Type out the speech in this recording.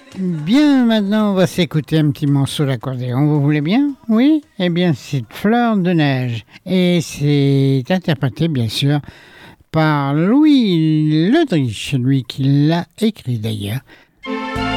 Bien, maintenant on va s'écouter un petit morceau d'accordéon, vous voulez bien? Oui? Eh bien c'est Fleur de neige et c'est interprété bien sûr par Louis Ledrich, lui qui l'a écrit d'ailleurs.